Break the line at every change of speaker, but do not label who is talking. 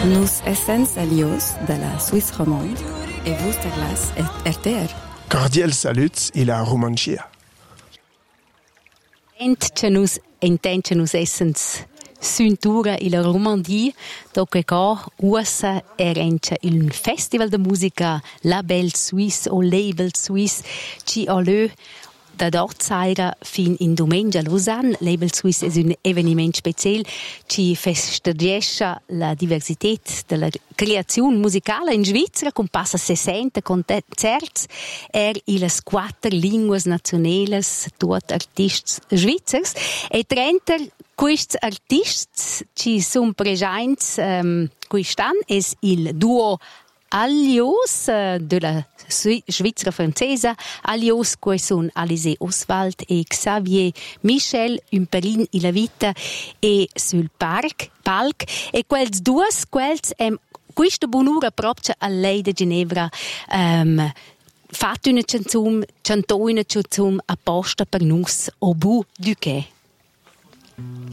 Nus essens alios de la Suisse romande e vostra glas RTR.
Cordial saluts e la Romancia.
Intencionus essens Suntura in la Romandie, dopo che usa erencha il festival de musica Label Suisse o Label Suisse ci ha lö da dort saira fin in domenica a Lausanne. Label Suisse è un eveniment speciale ci festeggia la diversità della creazione musicale in Svizzera con passa 60 concerti in 4 lingue nazionali tutti artisti svizzeri e 30 questi artisti ci sono presenti quest'anno è il duo Alios della Svizzera francese, Alios che sono Alizé Oswald e Xavier Michel, un pelin in la vita e sul palc e quels due questa buonura proprio a lei di Ginevra fatto una canzone apposta per noi au bout du quai.